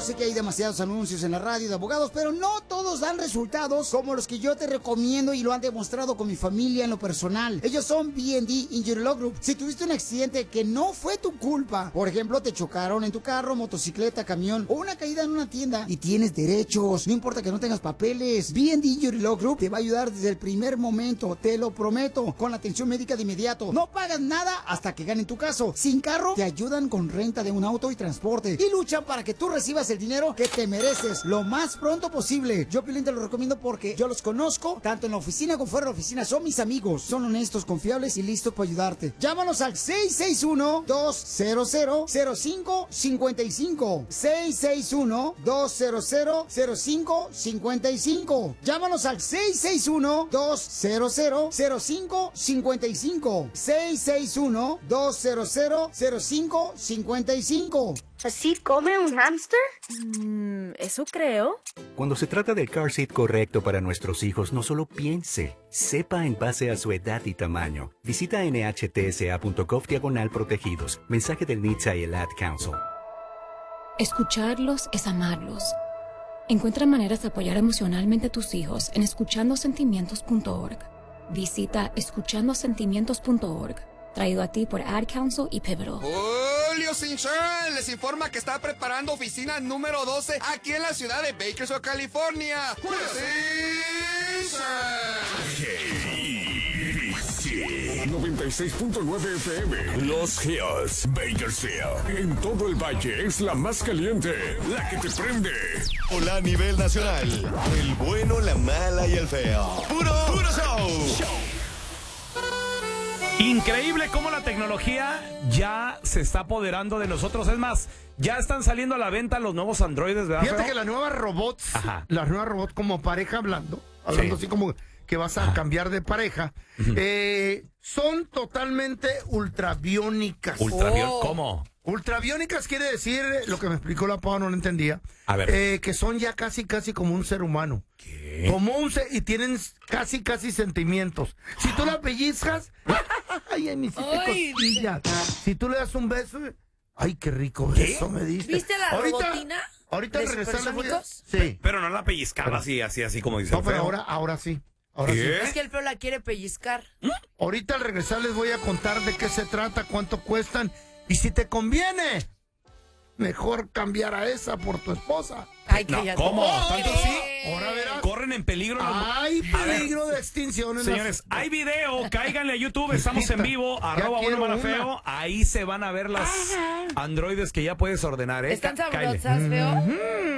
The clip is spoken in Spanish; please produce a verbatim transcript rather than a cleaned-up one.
sé que hay demasiados anuncios en la radio de abogados, pero no todos dan resultados como los que yo te recomiendo y lo han demostrado con mi familia en lo personal. Ellos son B and D Injury Law Group. Si tuviste un accidente que no fue tu culpa, por ejemplo, te chocaron en tu carro, motocicleta, camión o una caída en una tienda y tienes derechos, no importa que no tengas papeles, B and D Injury Law Group te va a ayudar desde el primer momento, te lo prometo, con la atención médica de inmediato. No pagas nada hasta que ganen tu caso. Sin carro, te ayudan con renta de un auto y transporte y luchan para que tú recibas el dinero que te mereces lo más pronto posible. Yo, Piolín, te lo recomiendo porque yo los conozco, tanto en la oficina como fuera de la oficina. Son mis amigos, son honestos, confiables y listos para ayudarte. Llámanos al seis seis uno, dos cero cero, cero cinco cinco cinco. seis seis uno, dos cero cero, cero cinco cinco cinco. Llámanos al seis seis uno, dos cero cero, cero cinco cinco cinco. seis seis uno, dos cero cero, cero cinco cinco cinco. ¿Así come un hámster? Mm, eso creo. Cuando se trata del car seat correcto para nuestros hijos, no solo piense, sepa en base a su edad y tamaño. Visita nhtsa.gov diagonal protegidos. Mensaje del N H T S A y el Ad Council. Escucharlos es amarlos. Encuentra maneras de apoyar emocionalmente a tus hijos en escuchando sentimientos punto org. Visita escuchando sentimientos punto org. Traído a ti por Ad Council y Pivotal. Julio Insurance les informa que está preparando oficina número doce aquí en la ciudad de Bakersfield, California. Julio noventa y seis punto nueve F M. Los Hills, Bakersfield. En todo el valle es la más caliente, la que te prende. Hola a nivel nacional. El bueno, la mala y el feo. Puro, puro show. show. Increíble cómo la tecnología ya se está apoderando de nosotros. Es más, ya están saliendo a la venta los nuevos androides, ¿verdad? Fíjate feo? que las nuevas robots, Ajá. las nuevas robots como pareja hablando, hablando Sí. así como que vas a Ajá. cambiar de pareja, uh-huh. eh, son totalmente ultrabiónicas. Ultrabión, oh. ¿Cómo? Ultrabiónicas quiere decir, lo que me explicó la Pau, no lo entendía, a ver. Eh, que son ya casi, casi como un ser humano. ¿Qué? Como un ser, y tienen casi, casi sentimientos. Si tú la pellizcas, ay, ay, me hiciste costillas. Si tú le das un beso, ay, qué rico ¿Qué? beso me diste. ¿Viste la ahorita, robotina? Ahorita de regresar les voy a... Supersónicos? Sí. Pero no la pellizcaba así, así, así como dice No, el pero feo. ahora, ahora sí. Ahora ¿Qué? sí. Es que el feo la quiere pellizcar. Ahorita al regresar les voy a contar de qué se trata, cuánto cuestan y si te conviene, mejor cambiar a esa por tu esposa. Ay, No, cállate. ¿cómo? ¿Tanto sí? Ahora verás. Corren en peligro. los- Hay peligro de extinción en Señores, las... hay video, cáiganle a YouTube, estamos en vivo, Ya arroba bueno quiero mala una. feo, ahí se van a ver las androides que ya puedes ordenar, ¿eh? ¿Están Cá- cáele. sabrosas, feo? Mm,